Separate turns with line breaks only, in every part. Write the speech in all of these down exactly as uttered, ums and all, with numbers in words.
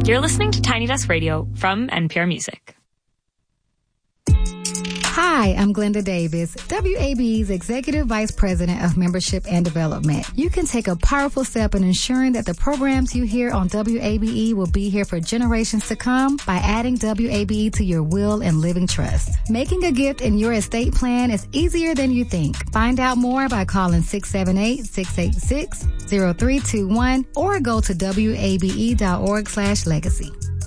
You're listening to Tiny Desk Radio from N P R Music.
Hi, I'm Glenda Davis, W A B E's Executive Vice President of Membership and Development. You can take a powerful step in ensuring that the programs you hear on W A B E will be here for generations to come by adding W A B E to your will and living trust. Making a gift in your estate plan is easier than you think. Find out more by calling six seven eight, six eight six, zero three two one or go to W A B E dot org slash legacy.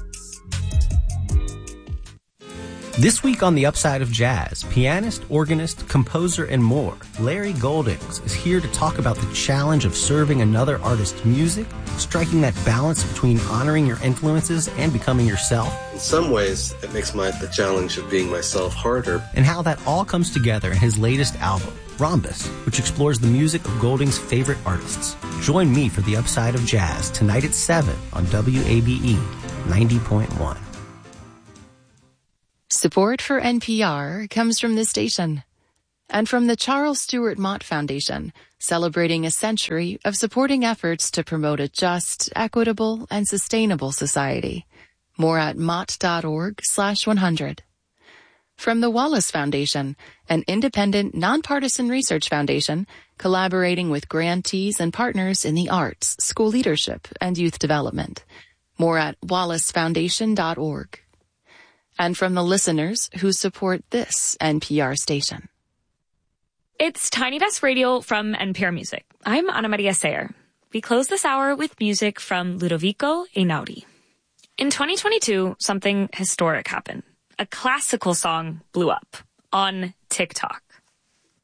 This week on The Upside of Jazz, pianist, organist, composer, and more, Larry Goldings is here to talk about the challenge of serving another artist's music, striking that balance between honoring your influences and becoming yourself.
In some ways, it makes my the challenge of being myself harder.
And how that all comes together in his latest album, Rhombus, which explores the music of Golding's favorite artists. Join me for The Upside of Jazz tonight at seven on W A B E ninety point one.
Support for N P R comes from this station and from the Charles Stewart Mott Foundation, celebrating a century of supporting efforts to promote a just, equitable, and sustainable society. More at mott.org slash 100. From the Wallace Foundation, an independent, nonpartisan research foundation collaborating with grantees and partners in the arts, school leadership, and youth development. More at wallace foundation dot org. And from the listeners who support this N P R station.
It's Tiny Desk Radio from N P R Music. I'm Ana Maria Sayer. We close this hour with music from Ludovico Einaudi. In twenty twenty-two, something historic happened. A classical song blew up on TikTok.